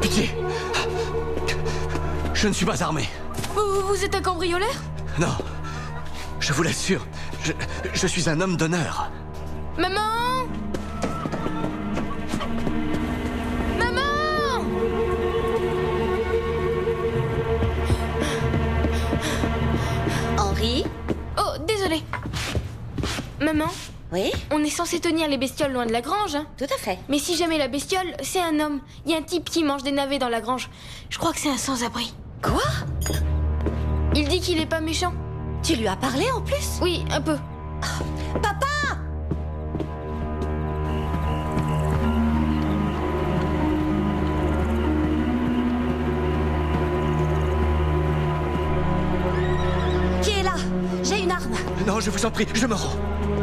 Pitié! Je ne suis pas armé. Vous êtes un cambrioleur? Non. Je vous l'assure, je suis un homme d'honneur. Maman! Maman! Henri? Oh, désolé. Maman, Oui? on est censé tenir les bestioles loin de la grange, hein? Tout à fait. Mais si jamais la bestiole, c'est un homme. Il y a un type qui mange des navets dans la grange. Je crois que c'est un sans-abri. Quoi? Il dit qu'il est pas méchant. Tu lui as parlé en plus? Oui, un peu. Papa! Qui est là? J'ai une arme. Non, je vous en prie, je me rends.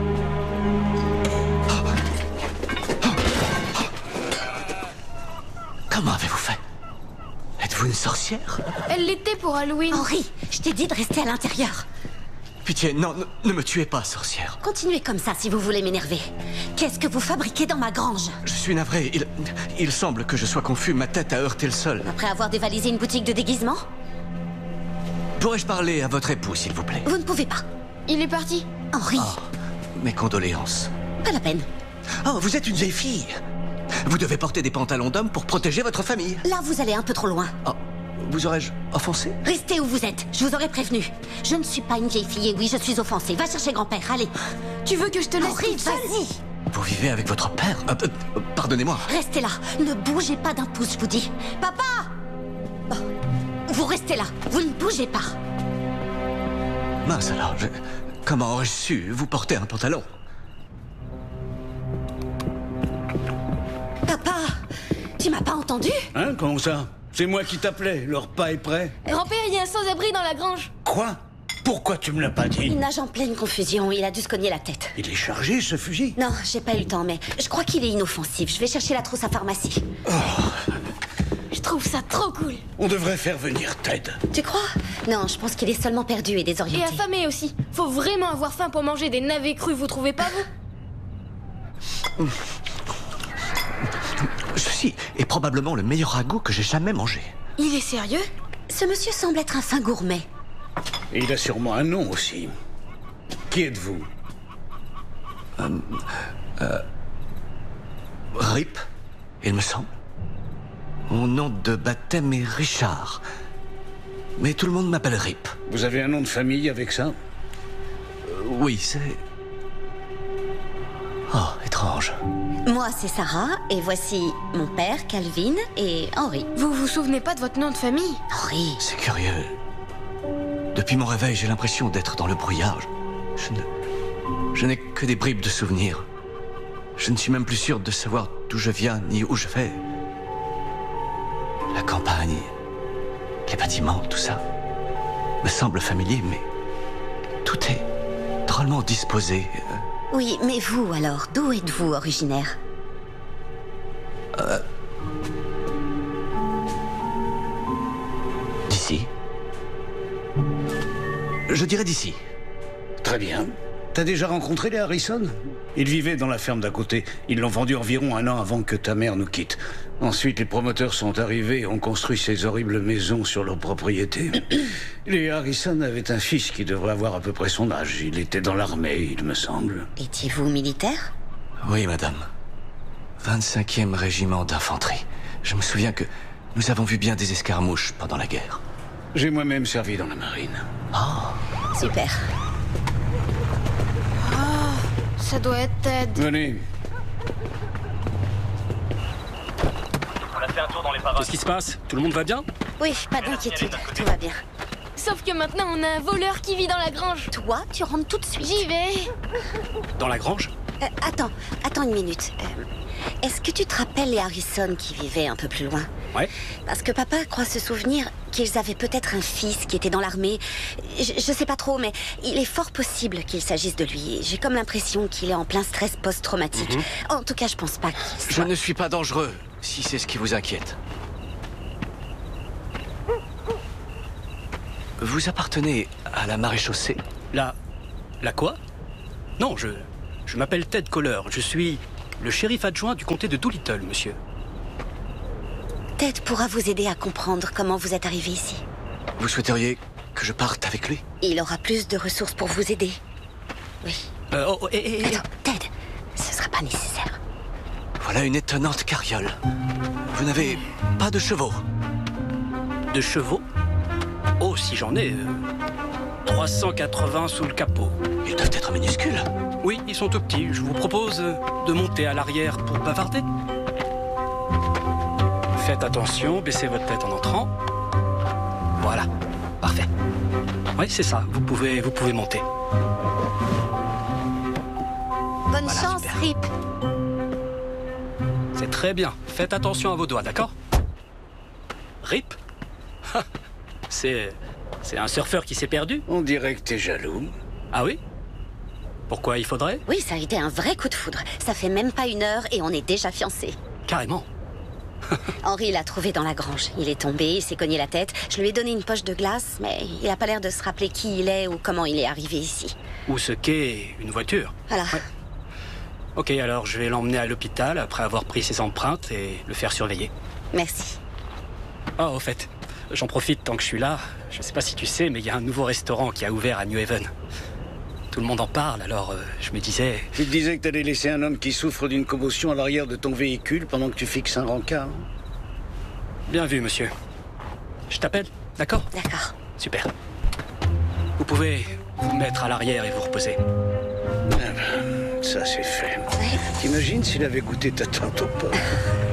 Comment avez-vous fait? Êtes-vous une sorcière? Elle l'était pour Halloween. Henri, je t'ai dit de rester à l'intérieur. Pitié, non, ne me tuez pas, sorcière. Continuez comme ça si vous voulez m'énerver. Qu'est-ce que vous fabriquez dans ma grange? Je suis navré, il semble que je sois confus, ma tête a heurté le sol. Après avoir dévalisé une boutique de déguisement? Pourrais-je parler à votre époux, s'il vous plaît? Vous ne pouvez pas. Il est parti. Henri, Oh, mes condoléances. pas la peine. Oh, vous êtes une vieille fille. Vous devez porter des pantalons d'homme pour protéger votre famille. Là, vous allez un peu trop loin. Oh, vous aurais-je offensé? Restez où vous êtes, je vous aurais prévenu. Je ne suis pas une vieille fille et oui, je suis offensée. Va chercher grand-père, allez. Tu veux que je te laisse Henri, toute seule? vas-y. Vous vivez avec votre père? Pardonnez-moi. Restez là, ne bougez pas d'un pouce, je vous dis. Papa! Oh, vous restez là, vous ne bougez pas. Mince alors, comment aurais-je su vous porter un pantalon? Papa, tu m'as pas entendu? Hein, comment ça? C'est moi qui t'appelais, le repas est prêt. Grand-père, il y a un sans-abri dans la grange. Quoi? Pourquoi tu me l'as pas dit? Il nage en pleine confusion, il a dû se cogner la tête. Il est chargé, ce fusil? Non, j'ai pas eu le temps, mais je crois qu'il est inoffensif. Je vais chercher la trousse à pharmacie. Je trouve ça trop cool. On devrait faire venir Ted. Tu crois? Non, je pense qu'il est seulement perdu et Et désorienté. affamé aussi. Faut vraiment avoir faim pour manger des navets crus, vous trouvez pas, vous? Ceci est probablement le meilleur ragoût que j'ai jamais mangé. Il est sérieux? Ce monsieur semble être un fin gourmet. Et il a sûrement un nom aussi. Qui êtes-vous? Rip, il me semble. Mon nom de baptême est Richard. Mais tout le monde m'appelle Rip. Vous avez un nom de famille avec ça? Oui, c'est... Oh, étrange. Moi, c'est Sarah, et voici mon père, Calvin, et Henri. Vous vous souvenez pas de votre nom de famille? Henri, C'est curieux. Depuis mon réveil, j'ai l'impression d'être dans le brouillard. Je n'ai que des bribes de souvenirs. Je ne suis même plus sûr de savoir d'où je viens ni où je vais. La campagne, les bâtiments, tout ça me semble familier, mais tout est drôlement disposé. oui, mais vous alors, d'où êtes-vous originaire? D'ici. Je dirais d'ici. Très bien. T'as déjà rencontré les Harrison? Ils vivaient dans la ferme d'à côté. Ils l'ont vendu environ 1 an avant que ta mère nous quitte. Ensuite, les promoteurs sont arrivés et ont construit ces horribles maisons sur leur propriété. Les Harrison avaient un fils qui devrait avoir à peu près son âge. Il était dans l'armée, il me semble. Étiez-vous militaire? Oui, madame. 25e régiment d'infanterie. Je me souviens que nous avons vu bien des escarmouches pendant la guerre. J'ai moi-même servi dans la marine. Super. Ça doit être Ted. Venez. On a fait un tour dans les parages. Qu'est-ce qui se passe? Tout le monde va bien? Oui, pas d'inquiétude, tout va bien. Sauf que maintenant, on a un voleur qui vit dans la grange. Toi, tu rentres tout de suite. J'y vais. Dans la grange? Attends une minute. Est-ce que tu te rappelles les Harrison qui vivaient un peu plus loin? Ouais. Parce que papa croit se souvenir qu'ils avaient peut-être un fils qui était dans l'armée. Je sais pas trop, mais il est fort possible qu'il s'agisse de lui. J'ai comme l'impression qu'il est en plein stress post-traumatique. En tout cas, je pense pas qu'il Je soit... ne suis pas dangereux, si c'est ce qui vous inquiète. Vous appartenez à la maréchaussée? La quoi? Non, je m'appelle Ted Kohler. Je suis le shérif adjoint du comté de Doolittle, monsieur. Ted pourra vous aider à comprendre comment vous êtes arrivé ici. Vous souhaiteriez que je parte avec lui? Il aura plus de ressources pour vous aider. Oui. Attends, Ted, ce sera pas nécessaire. Voilà une étonnante carriole. Vous n'avez pas de chevaux? De chevaux? Oh, si j'en ai. 380 sous le capot. Ils doivent être minuscules. Oui, ils sont tout petits. Je vous propose de monter à l'arrière pour bavarder. Faites attention, baissez votre tête en entrant. Voilà, parfait. Oui, c'est ça, vous pouvez monter. Bonne Voilà, chance, super. Rip. C'est très bien. Faites attention à vos doigts, d'accord? Rip? C'est un surfeur qui s'est perdu? On dirait que t'es jaloux. Ah oui? Pourquoi il faudrait? Oui, ça a été un vrai coup de foudre. Ça fait même pas 1 heure et on est déjà fiancés. Carrément. Henri l'a trouvé dans la grange. Il est tombé, il s'est cogné la tête. Je lui ai donné une poche de glace, mais il a pas l'air de se rappeler qui il est ou comment il est arrivé ici. Ou ce qu'est une voiture. Voilà. Ouais. Ok, alors je vais l'emmener à l'hôpital après avoir pris ses empreintes et le faire surveiller. Merci. Ah, au fait, j'en profite tant que je suis là. Je sais pas si tu sais, mais il y a un nouveau restaurant qui a ouvert à New Haven. Tout le monde en parle, alors je me disais... Tu te disais que t'allais laisser un homme qui souffre d'une commotion à l'arrière de ton véhicule pendant que tu fixes un rencard? Bien vu, monsieur. Je t'appelle, d'accord? D'accord. Super. Vous pouvez vous mettre à l'arrière et vous reposer. Ah ben, ça c'est fait. T'imagines s'il avait goûté ta tarte aux pommes?